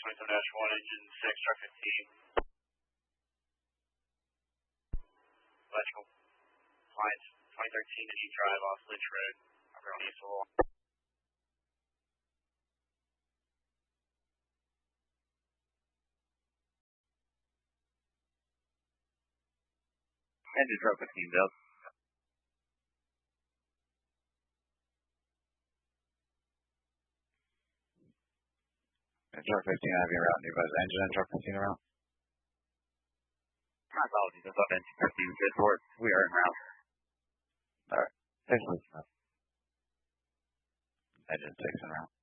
27-1, engine 6, truck 15. Electrical appliance 2013 Indy Drive off Lynch Road. Everyone needs to roll. Engine truck 15, Bill. Truck 15, I have you around. You guys, engine and truck 15 around? My apologies. I thought engine 15 was good for it. We are in route. All right. Thanks, Engine 6 en route.